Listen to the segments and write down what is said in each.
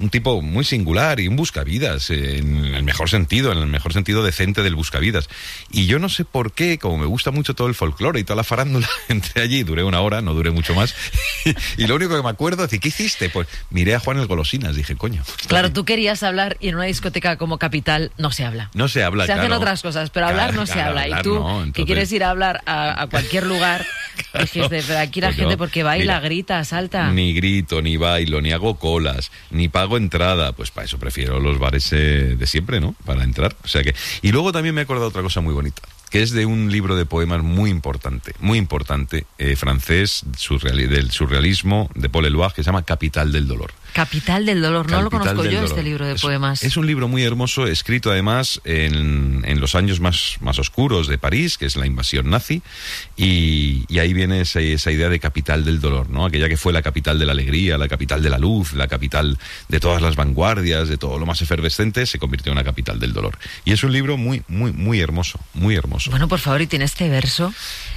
un tipo muy singular y un buscavidas, en el mejor sentido decente del buscavidas. Y yo no sé por qué, como me gusta mucho todo el folclore y toda la farándula, entré allí, duré una hora, no duré mucho más, y lo único que me acuerdo es decir, ¿qué hiciste? Pues miré a Juan el Golosinas, dije, coño. Claro, tú querías hablar y en una discoteca como Capital no se habla. No se habla, Se hacen claro. otras cosas, pero hablar no se habla. Y tú, no, entonces... que quieres ir a hablar a cualquier lugar, claro, dijiste, pero aquí la pues gente no. porque baila, Mira, grita, salta. Ni grito, ni bailo, ni hago colas, ni pago entrada. Pues para eso prefiero los bares de siempre, ¿no? Para entrar. O sea que... Y luego también me he acordado de otra cosa muy bonita, que es de un libro de poemas muy importante, francés, del surrealismo, de Paul Eluard, que se llama Capital del Dolor. Capital del Dolor, no lo conozco yo, este libro de poemas. Es un libro muy hermoso, escrito además en los años más oscuros de París, que es la invasión nazi, y ahí viene esa idea de capital del dolor, ¿no? Aquella que fue la capital de la alegría, la capital de la luz, la capital de todas las vanguardias, de todo lo más efervescente, se convirtió en una capital del dolor. Y es un libro muy, muy, muy hermoso, muy hermoso. Bueno, por favor, y tiene este verso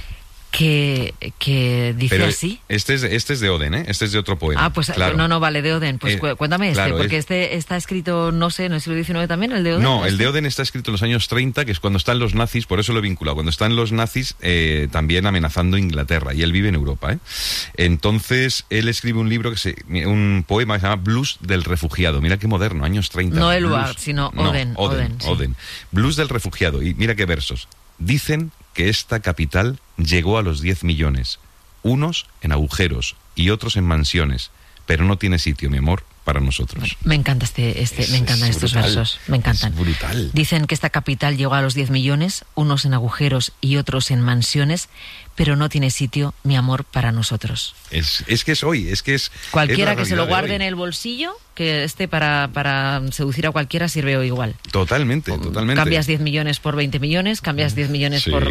que dice pero así. Este es de Oden, ¿eh? Este es de otro poema. Ah, pues claro. no, vale, de Oden. Pues cuéntame claro, porque este está escrito, no sé, ¿en el siglo XIX también, el de Oden? No, el de Oden está escrito en los años 30, que es cuando están los nazis, por eso lo he vinculado, cuando están los nazis también amenazando Inglaterra, y él vive en Europa, ¿eh? Entonces, él escribe un libro, un poema que se llama Blues del Refugiado. Mira qué moderno, años 30. No Eluard, sino Oden. No, Oden. Sí. Blues del Refugiado. Y mira qué versos. Dicen que esta capital llegó a los 10 millones, unos en agujeros y otros en mansiones, pero no tiene sitio, mi amor, para nosotros. Me encanta me encantan estos versos, me encantan. Es brutal. Dicen que esta capital llegó a los 10 millones, unos en agujeros y otros en mansiones, pero no tiene sitio, mi amor, para nosotros. Es que es hoy, cualquiera es que se lo guarde en el bolsillo, que para seducir a cualquiera sirve hoy igual. Totalmente. Cambias 10 millones por 20 millones, cambias 10 millones por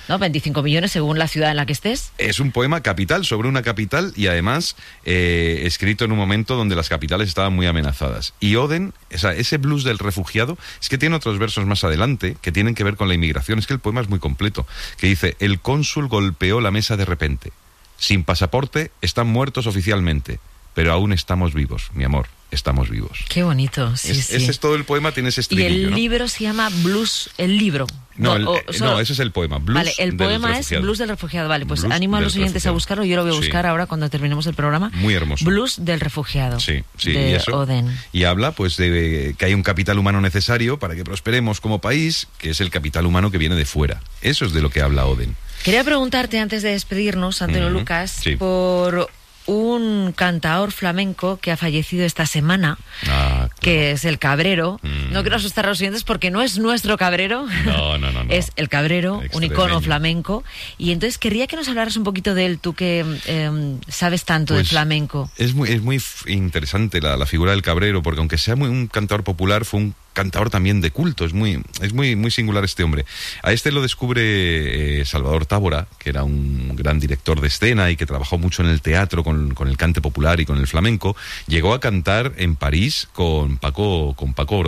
25 millones según la ciudad en la que estés. Es un poema capital sobre una capital y además escrito en un momento donde las capitales estaban muy amenazadas. Y Oden, ese blues del refugiado, es que tiene otros versos más adelante que tienen que ver con la inmigración. Es que el poema es muy completo, que dice: el cónsul golpeó la mesa de repente. Sin pasaporte, están muertos oficialmente, pero aún estamos vivos, mi amor, estamos vivos. Qué bonito, sí. Ese es todo el poema, tiene ese estribillo, y el ¿no? libro se llama Blues, el libro. No, ese es el poema, Blues vale, el poema del refugiado. Es Blues del Refugiado. Vale, pues Blues animo a los oyentes refugiado. a buscarlo. Yo lo voy a buscar ahora cuando terminemos el programa. Muy hermoso. Blues del Refugiado. Sí, de y eso. Oden. Y habla, pues, de que hay un capital humano necesario para que prosperemos como país, que es el capital humano que viene de fuera. Eso es de lo que habla Oden. Quería preguntarte, antes de despedirnos, Antonio Lucas, por un cantaor flamenco que ha fallecido esta semana, claro, que es el Cabrero. No quiero asustar a los oyentes porque no es nuestro Cabrero. No. Es el Cabrero, un icono flamenco. Y entonces querría que nos hablaras un poquito de él, tú que sabes tanto de flamenco. Es muy interesante la figura del Cabrero, porque aunque sea un cantaor popular, fue un cantador también de culto. Es muy singular este hombre. A este lo descubre Salvador Tábora, que era un gran director de escena y que trabajó mucho en el teatro con el cante popular y con el flamenco. Llegó a cantar en París con Paco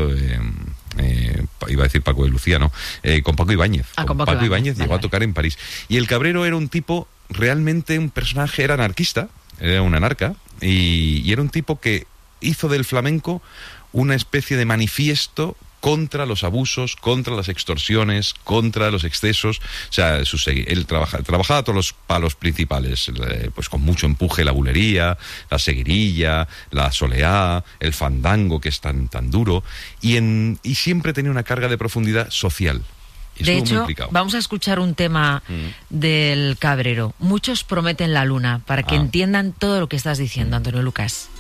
iba a decir Paco de Lucía, ¿no? Con Paco Ibáñez. Con Paco Ibáñez llegó a tocar en París. Y el Cabrero era un tipo, realmente un personaje, era anarquista, era un anarca, y era un tipo que hizo del flamenco una especie de manifiesto contra los abusos, contra las extorsiones, contra los excesos. O sea, él trabajaba todos los palos principales, pues con mucho empuje, la bulería, la seguirilla, la soleá, el fandango, que es tan duro, y siempre tenía una carga de profundidad social. De hecho, vamos a escuchar un tema del Cabrero. Muchos prometen la luna, para que entiendan todo lo que estás diciendo, Antonio Lucas.